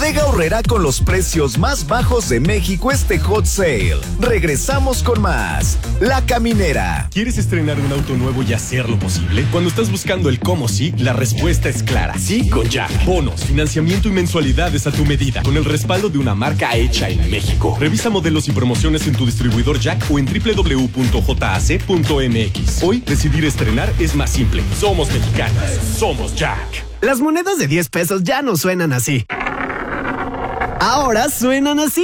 Bodega Aurrerá con los precios más bajos de México este Hot Sale. Regresamos con más. La Caminera. ¿Quieres estrenar un auto nuevo y hacerlo posible? Cuando estás buscando el cómo sí, la respuesta es clara. Sí con Jack. Bonos, financiamiento y mensualidades a tu medida, con el respaldo de una marca hecha en México. Revisa modelos y promociones en tu distribuidor Jack o en www.jac.mx. Hoy, decidir estrenar es más simple. Somos mexicanos. Somos Jack. Las monedas de 10 pesos ya no suenan así. Ahora suenan así.